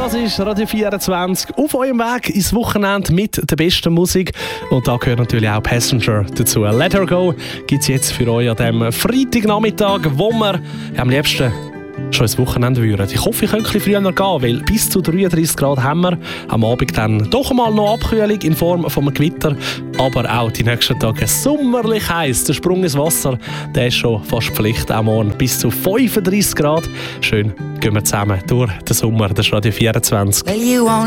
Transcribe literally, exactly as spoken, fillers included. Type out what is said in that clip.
Das ist Radio vierundzwanzig auf eurem Weg ins Wochenende mit der besten Musik. Und da gehört natürlich auch Passenger dazu. Let Her Go gibt es jetzt für euch an diesem Freitagnachmittag, wo wir am liebsten schon ins Wochenende würden. Ich hoffe, ich könnte ein bisschen früher gehen, weil bis zu dreiunddreißig Grad haben wir. Am Abend dann doch mal noch Abkühlung in Form von einem Gewitter, aber auch die nächsten Tage sommerlich heiß. Der Sprung ins Wasser, der ist schon fast Pflicht. Auch morgen bis zu fünfunddreißig Grad. Schön gehen wir zusammen durch den Sommer. Das ist Radio vierundzwanzig.